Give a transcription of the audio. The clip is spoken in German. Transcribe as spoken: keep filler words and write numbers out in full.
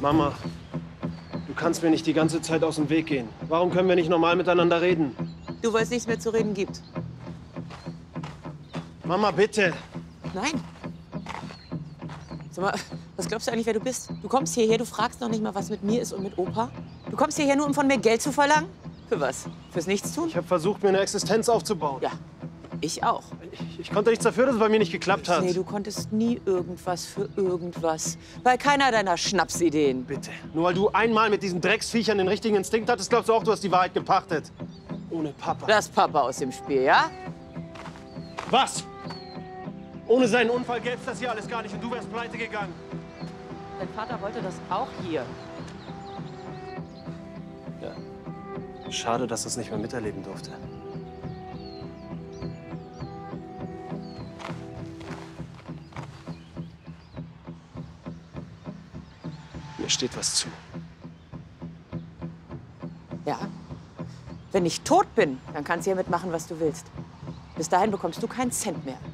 Mama, du kannst mir nicht die ganze Zeit aus dem Weg gehen. Warum können wir nicht normal miteinander reden? Du, weil es nichts mehr zu reden gibt. Mama, bitte. Nein. Sag mal, was glaubst du eigentlich, wer du bist? Du kommst hierher, du fragst noch nicht mal, was mit mir ist und mit Opa? Du kommst hierher nur, um von mir Geld zu verlangen? Für was? Fürs Nichtstun? Ich habe versucht, mir eine Existenz aufzubauen. Ja, ich auch. Ich, ich konnte nichts dafür, dass es bei mir nicht geklappt hat. Nee, du konntest nie irgendwas für irgendwas. Bei keiner deiner Schnapsideen. Bitte. Nur weil du einmal mit diesen Drecksviechern den richtigen Instinkt hattest, glaubst du auch, du hast die Wahrheit gepachtet. Ohne Papa. Da ist Papa aus dem Spiel, ja? Was? Ohne seinen Unfall gäbe es das hier alles gar nicht und du wärst pleite gegangen. Dein Vater wollte das auch hier. Ja. Schade, dass er es nicht mehr miterleben durfte. Mir steht was zu. Ja. Wenn ich tot bin, dann kannst du hiermit machen, was du willst. Bis dahin bekommst du keinen Cent mehr.